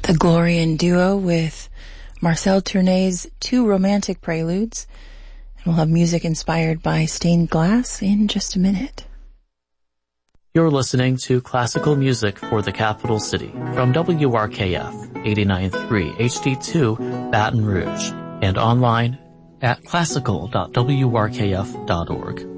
The Glorian Duo with Marcel Tournay's Two Romantic Preludes. And we'll have music inspired by stained glass in just a minute. You're listening to classical music for the capital city from WRKF 89.3 HD2 Baton Rouge and online at classical.wrkf.org.